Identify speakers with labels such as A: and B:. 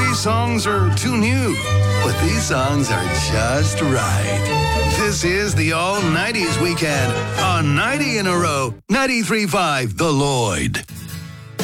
A: these songs are too new, but these songs are just right. This is the All 90s Weekend on 90 in a Row, 93.5 The Lloyd.